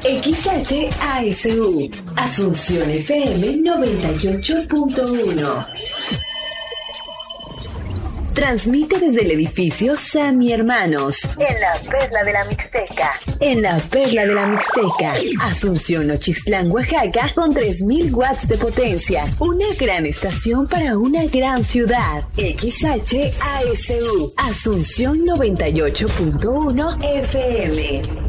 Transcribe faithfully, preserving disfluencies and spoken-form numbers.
X H A S U, Asunción F M noventa y ocho punto uno. Transmite desde el edificio Sammy Hermanos, en la Perla de la Mixteca. En la Perla de la Mixteca, Asunción Nochixtlán, Oaxaca, con tres mil watts de potencia. Una gran estación para una gran ciudad. X H A S U, Asunción noventa y ocho punto uno F M.